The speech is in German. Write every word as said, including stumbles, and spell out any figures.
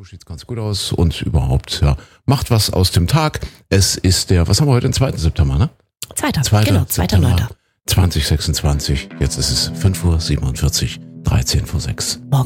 sieht's ganz gut aus und überhaupt, ja, macht was aus dem Tag. Es ist der, was haben wir heute, den zweiten September, ne? Zweiter, zweiter genau, zweiter September Neunter. zwanzig sechsundzwanzig. Jetzt ist es fünf Uhr siebenundvierzig, dreizehn vor sechs. Morgen